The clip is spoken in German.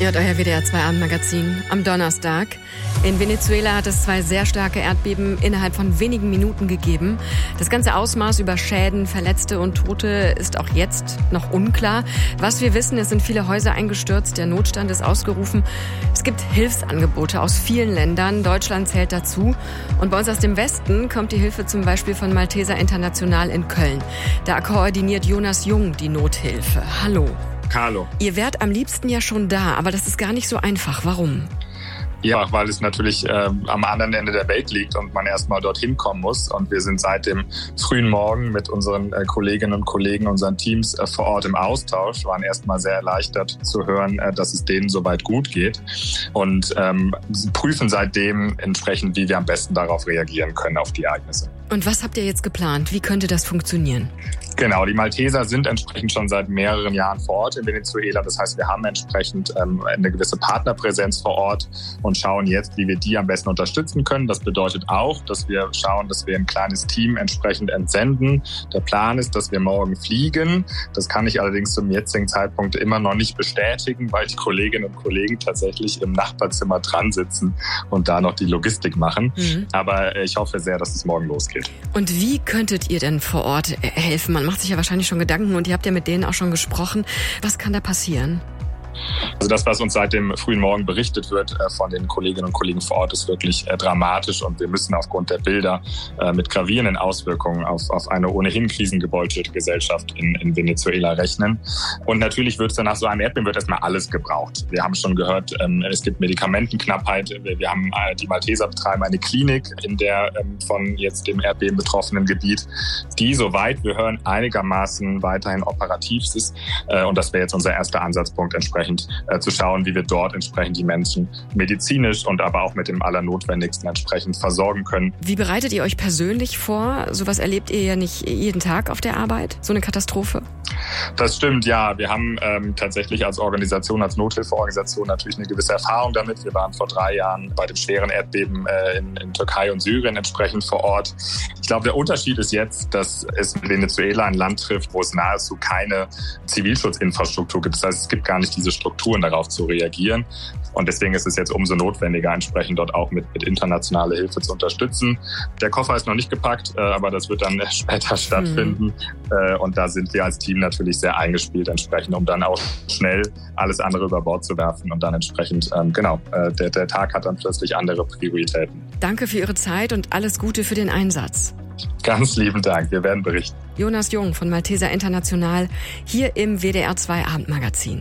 Ihr hört euer WDR 2 Abendmagazin am Donnerstag. In Venezuela hat es 2 sehr starke Erdbeben innerhalb von wenigen Minuten gegeben. Das ganze Ausmaß über Schäden, Verletzte und Tote ist auch jetzt noch unklar. Was wir wissen, es sind viele Häuser eingestürzt, der Notstand ist ausgerufen. Es gibt Hilfsangebote aus vielen Ländern, Deutschland zählt dazu. Und bei uns aus dem Westen kommt die Hilfe zum Beispiel von Malteser International in Köln. Da koordiniert Jonas Jung die Nothilfe. Hallo. Hallo. Ihr wärt am liebsten ja schon da, aber das ist gar nicht so einfach. Warum? Ja, weil es natürlich am anderen Ende der Welt liegt und man erstmal dorthin kommen muss. Und wir sind seit dem frühen Morgen mit unseren Kolleginnen und Kollegen, unseren Teams vor Ort im Austausch, waren erstmal sehr erleichtert zu hören, dass es denen soweit gut geht. Und prüfen seitdem entsprechend, wie wir am besten darauf reagieren können, auf die Ereignisse. Und was habt ihr jetzt geplant? Wie könnte das funktionieren? Genau, die Malteser sind entsprechend schon seit mehreren Jahren vor Ort in Venezuela. Das heißt, wir haben entsprechend eine gewisse Partnerpräsenz vor Ort und schauen jetzt, wie wir die am besten unterstützen können. Das bedeutet auch, dass wir schauen, dass wir ein kleines Team entsprechend entsenden. Der Plan ist, dass wir morgen fliegen. Das kann ich allerdings zum jetzigen Zeitpunkt immer noch nicht bestätigen, weil die Kolleginnen und Kollegen tatsächlich im Nachbarzimmer dran sitzen und da noch die Logistik machen. Aber ich hoffe sehr, dass es morgen losgeht. Und wie könntet ihr denn vor Ort helfen? Man macht sich ja wahrscheinlich schon Gedanken und ihr habt ja mit denen auch schon gesprochen. Was kann da passieren? Also das, was uns seit dem frühen Morgen berichtet wird von den Kolleginnen und Kollegen vor Ort, ist wirklich dramatisch und wir müssen aufgrund der Bilder mit gravierenden Auswirkungen auf eine ohnehin krisengebeutelte Gesellschaft in Venezuela rechnen. Und natürlich wird es dann nach so einem Erdbeben erstmal alles gebraucht. Wir haben schon gehört, es gibt Medikamentenknappheit. Wir haben die Malteser betreiben eine Klinik in der von jetzt dem Erdbeben betroffenen Gebiet, die, soweit wir hören, einigermaßen weiterhin operativ ist. Und das wäre jetzt unser erster Ansatzpunkt, entsprechend zu schauen, wie wir dort entsprechend die Menschen medizinisch und aber auch mit dem Allernotwendigsten entsprechend versorgen können. Wie bereitet ihr euch persönlich vor? Sowas erlebt ihr ja nicht jeden Tag auf der Arbeit, so eine Katastrophe? Das stimmt, ja. Wir haben tatsächlich als Organisation, als Nothilfeorganisation natürlich eine gewisse Erfahrung damit. Wir waren vor 3 Jahren bei dem schweren Erdbeben in Türkei und Syrien entsprechend vor Ort. Ich glaube, der Unterschied ist jetzt, dass es in Venezuela ein Land trifft, wo es nahezu keine Zivilschutzinfrastruktur gibt. Das heißt, es gibt gar nicht diese Strukturen, darauf zu reagieren. Und deswegen ist es jetzt umso notwendiger, entsprechend dort auch mit internationaler Hilfe zu unterstützen. Der Koffer ist noch nicht gepackt, aber das wird dann später stattfinden. Und da sind wir als Team natürlich sehr eingespielt entsprechend, um dann auch schnell alles andere über Bord zu werfen. Und dann entsprechend, der Tag hat dann plötzlich andere Prioritäten. Danke für Ihre Zeit und alles Gute für den Einsatz. Ganz lieben Dank, wir werden berichten. Jonas Jung von Malteser International hier im WDR 2 Abendmagazin.